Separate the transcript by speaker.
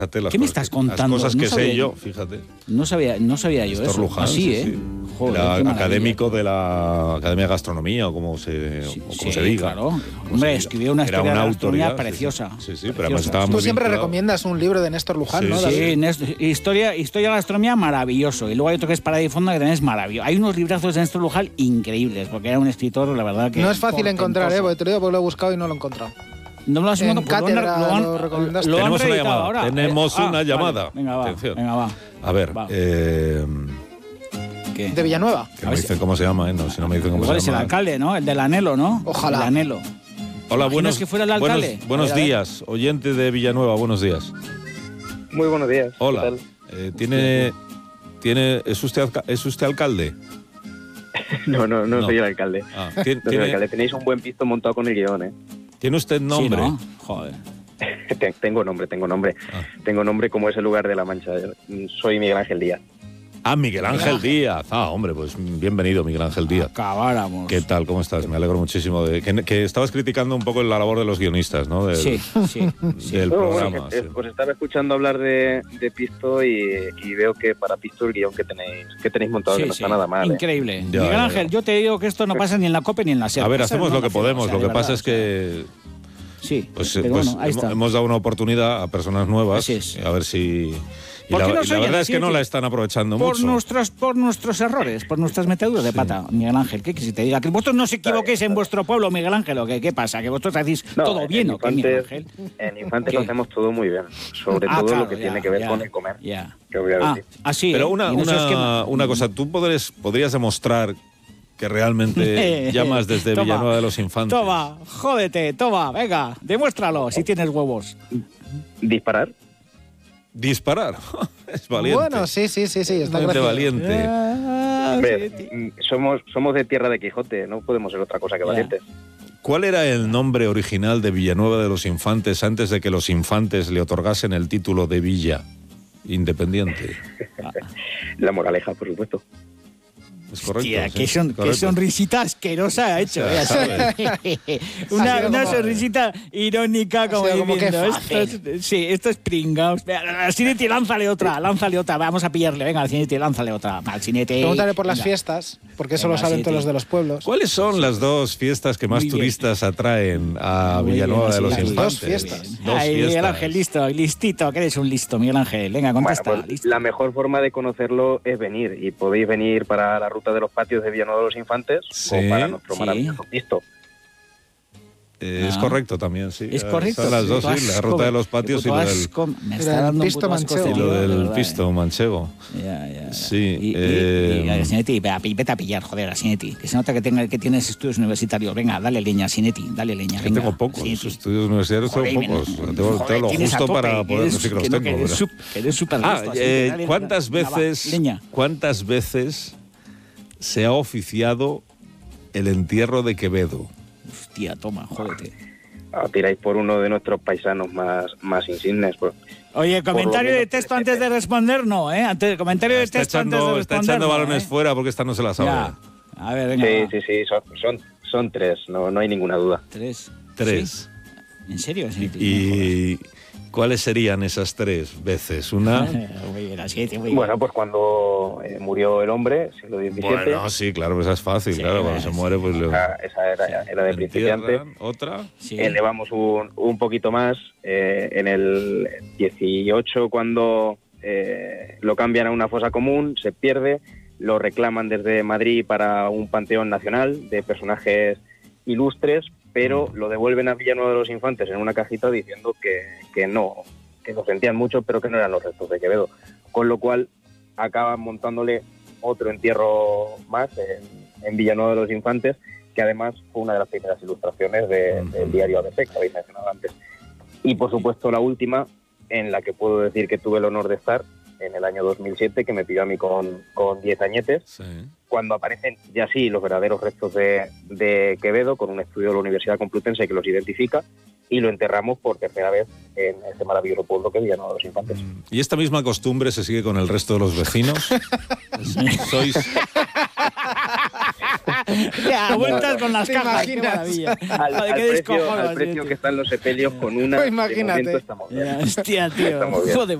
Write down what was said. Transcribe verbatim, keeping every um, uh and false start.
Speaker 1: Fíjate las
Speaker 2: ¿Qué me
Speaker 1: cosas
Speaker 2: estás
Speaker 1: que,
Speaker 2: contando?
Speaker 1: Las cosas que
Speaker 2: no
Speaker 1: sé
Speaker 2: yo.
Speaker 1: yo, fíjate.
Speaker 2: No sabía, no sabía yo
Speaker 1: Néstor
Speaker 2: eso.
Speaker 1: Luján,
Speaker 2: Así,
Speaker 1: sí,
Speaker 2: ¿eh?
Speaker 1: sí.
Speaker 2: Joder,
Speaker 1: Era
Speaker 2: qué
Speaker 1: académico de la Academia de Gastronomía, o como se,
Speaker 2: sí,
Speaker 1: o como
Speaker 2: sí,
Speaker 1: se diga.
Speaker 2: Claro. Hombre, escribió una
Speaker 1: Era
Speaker 2: historia
Speaker 1: una
Speaker 2: de gastronomía
Speaker 1: autoridad,
Speaker 2: preciosa.
Speaker 1: Sí, sí, sí,
Speaker 2: preciosa.
Speaker 1: pero además estaba muy
Speaker 3: Tú siempre
Speaker 1: vinculado.
Speaker 3: recomiendas un libro de Néstor Luján,
Speaker 1: Sí,
Speaker 3: ¿no,
Speaker 1: sí.
Speaker 3: David?
Speaker 2: Sí, Néstor, historia, historia de la gastronomía maravilloso. Y luego hay otro que es Parada y Fondo, que también es maravilloso. Hay unos librazos de Néstor Luján increíbles, porque era un escritor, la verdad que...
Speaker 3: No es fácil
Speaker 2: portentoso.
Speaker 3: encontrar, ¿eh? Porque te lo digo porque lo he buscado y no lo he encontrado.
Speaker 2: No me lo has
Speaker 3: En
Speaker 2: encontrado, pues
Speaker 3: Cátedra
Speaker 2: lo han-
Speaker 3: lo recomendaste.
Speaker 2: lo han
Speaker 1: Tenemos una
Speaker 2: reeditado
Speaker 1: llamada.
Speaker 2: ahora.
Speaker 1: Tenemos
Speaker 2: Eh, ah,
Speaker 1: una
Speaker 2: vale.
Speaker 1: llamada.
Speaker 2: Venga, va.
Speaker 1: Atención.
Speaker 2: Venga, va.
Speaker 1: A ver,
Speaker 2: Va.
Speaker 1: eh,
Speaker 2: ¿Qué?
Speaker 3: De Villanueva.
Speaker 1: que me dicen cómo se llama, ¿eh? No, si no me dicen cómo
Speaker 2: Igual es
Speaker 1: se
Speaker 2: el
Speaker 1: llama.
Speaker 2: alcalde, ¿no? El del Anhelo, ¿no?
Speaker 3: Ojalá.
Speaker 2: El Anhelo.
Speaker 1: Hola,
Speaker 2: ¿Imaginas
Speaker 1: buenos,
Speaker 2: que fuera el alcalde?
Speaker 1: buenos, buenos
Speaker 2: A ver, a ver.
Speaker 1: días, oyente de Villanueva, buenos días.
Speaker 4: Muy buenos días.
Speaker 1: Hola.
Speaker 4: ¿Qué tal?
Speaker 1: Eh, ¿tiene, tiene, ¿es, usted, alca- ¿Es usted alcalde?
Speaker 4: No, no, no,
Speaker 1: No.
Speaker 4: soy el alcalde.
Speaker 1: Ah,
Speaker 4: No
Speaker 1: ¿tiene,
Speaker 4: soy el alcalde. Tenéis un buen pisto montado con el guión, ¿eh?
Speaker 1: ¿Tiene usted nombre?
Speaker 2: Sí, ¿no? Joder.
Speaker 4: Te- tengo nombre, tengo nombre.
Speaker 1: Ah.
Speaker 4: Tengo nombre como es el lugar de La Mancha. Soy Miguel Ángel Díaz.
Speaker 1: Ah, Miguel Ángel Díaz. Ah, hombre, pues bienvenido, Miguel Ángel Díaz.
Speaker 2: Acabáramos.
Speaker 1: ¿Qué tal? ¿Cómo estás? Me alegro muchísimo. De, que, que estabas criticando un poco la labor de los guionistas, ¿no? Del,
Speaker 2: Sí, sí, sí.
Speaker 1: del
Speaker 4: No,
Speaker 1: programa.
Speaker 4: bueno, que,
Speaker 1: sí.
Speaker 4: eh, Os estaba escuchando hablar de, de Pisto y, y veo que para Pisto el guión que tenéis que tenéis montado
Speaker 2: Sí,
Speaker 4: que no
Speaker 2: sí.
Speaker 4: está nada mal. ¿eh?
Speaker 2: Increíble.
Speaker 1: Ya,
Speaker 2: Miguel
Speaker 1: ya,
Speaker 2: Ángel,
Speaker 1: ya.
Speaker 2: yo te digo que esto no pasa ni en la COPE ni en la SER.
Speaker 1: A ver,
Speaker 2: Eso
Speaker 1: hacemos
Speaker 2: no
Speaker 1: lo que
Speaker 2: nació,
Speaker 1: podemos.
Speaker 2: o sea,
Speaker 1: Lo
Speaker 2: de
Speaker 1: que pasa
Speaker 2: verdad,
Speaker 1: es que
Speaker 2: Sí,
Speaker 1: pues,
Speaker 2: pero
Speaker 1: pues
Speaker 2: bueno, ahí
Speaker 1: hemos,
Speaker 2: está.
Speaker 1: hemos dado una oportunidad a personas nuevas.
Speaker 2: Así es.
Speaker 1: A ver si... Y
Speaker 2: ¿Por
Speaker 1: la,
Speaker 2: qué no
Speaker 1: y
Speaker 2: se
Speaker 1: la
Speaker 2: oyen?
Speaker 1: verdad es
Speaker 2: Así
Speaker 1: que
Speaker 2: es
Speaker 1: no
Speaker 2: que-
Speaker 1: la están aprovechando
Speaker 2: Por
Speaker 1: mucho.
Speaker 2: nuestros, por nuestros errores, por nuestras metiduras de pata, Miguel Ángel. ¿Qué que si te diga? Que vosotros no os equivoquéis en vuestro pueblo, Miguel Ángel, ¿o qué? ¿Qué pasa? ¿Que vosotros hacéis
Speaker 4: No,
Speaker 2: todo
Speaker 4: en
Speaker 2: bien o qué, Miguel
Speaker 4: Infantes-
Speaker 2: Ángel?
Speaker 4: En Infantes
Speaker 2: ¿Qué?
Speaker 4: lo hacemos todo muy bien. Sobre
Speaker 2: Ah,
Speaker 4: todo
Speaker 2: claro,
Speaker 4: lo que
Speaker 2: ya,
Speaker 4: tiene que ver
Speaker 2: ya,
Speaker 4: con el comer.
Speaker 2: Ya.
Speaker 4: Que voy a
Speaker 2: Ah,
Speaker 4: decir.
Speaker 2: así.
Speaker 1: Pero
Speaker 2: ¿eh?
Speaker 1: una,
Speaker 2: Y no se os
Speaker 1: una,
Speaker 2: quema.
Speaker 1: una cosa, tú podrías, podrías demostrar que realmente llamas desde
Speaker 2: Toma,
Speaker 1: Villanueva de los Infantes.
Speaker 2: Toma, jódete, toma, venga, demuéstralo si tienes huevos.
Speaker 4: Disparar.
Speaker 1: Disparar. Es valiente.
Speaker 3: Bueno, sí, sí, sí, sí, está
Speaker 1: Valiente,
Speaker 3: gracioso.
Speaker 1: valiente.
Speaker 2: Ah,
Speaker 4: Hombre,
Speaker 2: sí, tío.
Speaker 4: mm, somos, somos de tierra de Quijote, no podemos ser otra cosa que
Speaker 2: Ya.
Speaker 4: valientes.
Speaker 1: ¿Cuál era el nombre original de Villanueva de los Infantes antes de que los Infantes le otorgasen el título de Villa Independiente?
Speaker 4: La moraleja, por supuesto.
Speaker 1: Es correcto.
Speaker 2: Hostia,
Speaker 1: sí,
Speaker 2: qué, son- qué
Speaker 1: correcto.
Speaker 2: sonrisita asquerosa ha hecho.
Speaker 1: O sea,
Speaker 2: ¿eh?
Speaker 1: ¿sabes?
Speaker 2: una
Speaker 3: Ha sido
Speaker 2: una
Speaker 3: como-
Speaker 2: sonrisita irónica como
Speaker 3: sido como
Speaker 2: diciendo,
Speaker 3: que
Speaker 2: esto es, sí, esto es pringaos. Venga, al Cineti, lánzale otra, lánzale otra. Vamos a pillarle, venga, al Cineti, lánzale otra. Al Cineti.
Speaker 3: Pregúntale por las
Speaker 2: venga.
Speaker 3: fiestas, porque eso
Speaker 2: Venga,
Speaker 3: lo saben
Speaker 2: sí,
Speaker 3: todos
Speaker 2: tío.
Speaker 3: los de los pueblos.
Speaker 1: ¿Cuáles son las dos fiestas que más
Speaker 2: Muy bien.
Speaker 1: turistas atraen a
Speaker 2: Muy
Speaker 1: Villanueva
Speaker 2: bien,
Speaker 1: de los
Speaker 2: sí,
Speaker 3: las dos
Speaker 1: Infantes?
Speaker 3: fiestas.
Speaker 1: Dos
Speaker 2: Ay, Miguel
Speaker 1: fiestas.
Speaker 2: Ángel, listo, listito, que eres un listo, Miguel Ángel. Venga,
Speaker 4: Bueno,
Speaker 2: contesta.
Speaker 4: pues
Speaker 2: listo.
Speaker 4: la mejor forma de conocerlo es venir y podéis venir para la ruta de los patios de Villanueva de los Infantes
Speaker 1: Sí,
Speaker 4: o para nuestro
Speaker 2: sí.
Speaker 4: maravilloso Pisto.
Speaker 1: Eh, Es
Speaker 2: Ah.
Speaker 1: correcto también, sí.
Speaker 2: Es
Speaker 1: Eh,
Speaker 2: correcto.
Speaker 1: Son las
Speaker 2: sí,
Speaker 1: dos,
Speaker 2: tú
Speaker 1: sí,
Speaker 2: has
Speaker 1: la ruta de los
Speaker 2: com-
Speaker 1: patios y
Speaker 2: tú
Speaker 1: lo
Speaker 2: has
Speaker 1: del,
Speaker 2: com- Me
Speaker 3: y
Speaker 2: está
Speaker 3: lo del
Speaker 2: dando un
Speaker 3: pisto
Speaker 2: puto asco
Speaker 3: manchego.
Speaker 2: este
Speaker 1: y
Speaker 2: tío,
Speaker 1: lo
Speaker 2: de
Speaker 1: del
Speaker 2: verdad,
Speaker 1: pisto
Speaker 2: eh.
Speaker 1: manchego.
Speaker 2: Ya, ya, ya.
Speaker 1: Sí,
Speaker 2: Y, y-
Speaker 1: eh,
Speaker 2: y, y, Sinetti, ve a- vete a pillar, joder, a Sinetti. Que se nota que, tenga, que tienes estudios universitarios. Venga, dale leña, Sinetti, dale leña.
Speaker 1: Yo
Speaker 2: venga,
Speaker 1: tengo pocos
Speaker 2: Sinetti.
Speaker 1: estudios universitarios,
Speaker 2: Joder,
Speaker 1: tengo pocos.
Speaker 2: ven,
Speaker 1: Tengo,
Speaker 2: joder,
Speaker 1: tengo lo
Speaker 2: tienes a
Speaker 1: justo
Speaker 2: tope,
Speaker 1: para
Speaker 2: que
Speaker 1: poder
Speaker 2: eres-
Speaker 1: decir que los
Speaker 2: que no,
Speaker 1: tengo.
Speaker 2: que eres
Speaker 1: pero-
Speaker 2: sup- que eres súper
Speaker 1: Ah,
Speaker 2: listo, así
Speaker 1: eh,
Speaker 2: que dale,
Speaker 1: ¿cuántas
Speaker 2: venga, va,
Speaker 1: veces,
Speaker 2: leña.
Speaker 1: cuántas veces se ha oficiado el entierro de Quevedo?
Speaker 2: Hostia, toma, jódete.
Speaker 4: Ah, tiráis por uno de nuestros paisanos más, más insignes. Pues.
Speaker 2: Oye, comentario
Speaker 4: menos
Speaker 2: de texto antes de responder, no, ¿eh? Antes, comentario de
Speaker 1: Está
Speaker 2: texto antes de
Speaker 1: echando,
Speaker 2: responder.
Speaker 1: está echando
Speaker 2: no,
Speaker 1: balones
Speaker 2: ¿eh?
Speaker 1: fuera porque esta no se la sabe.
Speaker 2: Ya. A ver, venga.
Speaker 4: Sí,
Speaker 2: va.
Speaker 4: sí, sí, son, son, son tres, no, no hay ninguna duda.
Speaker 2: Tres.
Speaker 1: Tres.
Speaker 2: ¿Sí? ¿En serio? Sí,
Speaker 1: ¿Y cuáles serían esas tres veces? Una...
Speaker 2: Muy bien, así, muy bien.
Speaker 4: Bueno, pues cuando eh, murió el hombre, siglo diecisiete,
Speaker 1: Bueno, sí, claro, esa es fácil,
Speaker 2: Sí,
Speaker 1: claro, cuando
Speaker 2: sí.
Speaker 1: se muere pues le
Speaker 4: esa, esa era, era de principiante.
Speaker 1: entierran. Otra.
Speaker 2: Sí.
Speaker 4: Elevamos un, un poquito más eh, en el dieciocho cuando eh, lo cambian a una fosa común, se pierde, lo reclaman desde Madrid para un panteón nacional de personajes ilustres, pero lo devuelven a Villanueva de los Infantes en una cajita diciendo que, que no, que lo sentían mucho, pero que no eran los restos de Quevedo. Con lo cual acaban montándole otro entierro más en, en Villanueva de los Infantes, que además fue una de las primeras ilustraciones de,
Speaker 1: Ujú.
Speaker 4: del diario A B C, que habéis mencionado antes. Y por supuesto la última, en la que puedo decir que tuve el honor de estar, en el año dos mil siete, que me pilló a mí con, con diez añetes,
Speaker 1: Sí.
Speaker 4: cuando aparecen ya sí los verdaderos restos de, de Quevedo, con un estudio de la Universidad Complutense que los identifica, y lo enterramos por tercera vez en ese maravilloso pueblo que es Villanueva de los Infantes.
Speaker 1: ¿Y esta misma costumbre se sigue con el resto de los vecinos? ¿Sois,
Speaker 2: Ya, vueltas con las
Speaker 3: ¿Te
Speaker 2: cajas, qué
Speaker 3: imaginas?
Speaker 2: maravilla.
Speaker 4: Al,
Speaker 2: Joder,
Speaker 4: al
Speaker 2: qué
Speaker 4: precio,
Speaker 2: descojono,
Speaker 4: al
Speaker 2: tío.
Speaker 4: precio que están los sepelios con una,
Speaker 3: Pues
Speaker 4: de
Speaker 3: imagínate.
Speaker 4: momento estamos bien.
Speaker 2: Ya, hostia, tío.
Speaker 4: Está muy bien.
Speaker 2: Joder.